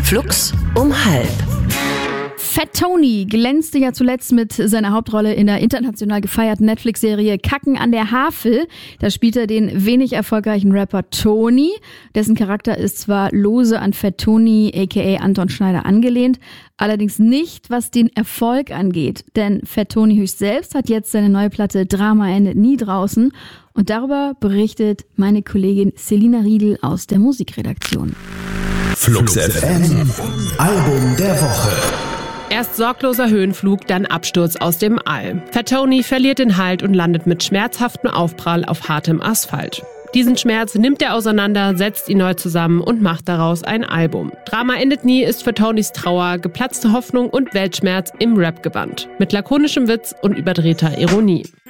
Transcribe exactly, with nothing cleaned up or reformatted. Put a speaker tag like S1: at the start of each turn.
S1: Flux um halb.
S2: Fat Tony glänzte ja zuletzt mit seiner Hauptrolle in der international gefeierten Netflix-Serie Kacken an der Havel. Da spielt er den wenig erfolgreichen Rapper Tony. Dessen Charakter ist zwar lose an Fat Tony aka Anton Schneider angelehnt, allerdings nicht, was den Erfolg angeht. Denn Fat Tony höchst selbst hat jetzt seine neue Platte Drama endet nie draußen. Und darüber berichtet meine Kollegin Selina Riedel aus der Musikredaktion.
S3: Flux F M, Album der Woche.
S4: Erst sorgloser Höhenflug, dann Absturz aus dem All. Fat Tony verliert den Halt und landet mit schmerzhaftem Aufprall auf hartem Asphalt. Diesen Schmerz nimmt er auseinander, setzt ihn neu zusammen und macht daraus ein Album. Drama endet nie ist für Tonys Trauer, geplatzte Hoffnung und Weltschmerz im Rap gebannt. Mit lakonischem Witz und überdrehter Ironie.